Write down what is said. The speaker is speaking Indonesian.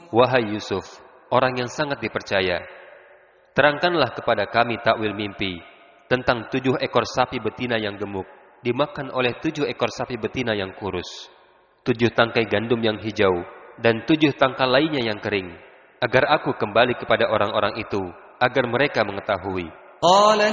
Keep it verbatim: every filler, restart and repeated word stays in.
Wahai Yusuf, orang yang sangat dipercaya, terangkanlah kepada kami takwil mimpi tentang tujuh ekor sapi betina yang gemuk dimakan oleh tujuh ekor sapi betina yang kurus, tujuh tangkai gandum yang hijau, dan tujuh tangkai lainnya yang kering, agar aku kembali kepada orang-orang itu, agar mereka mengetahui.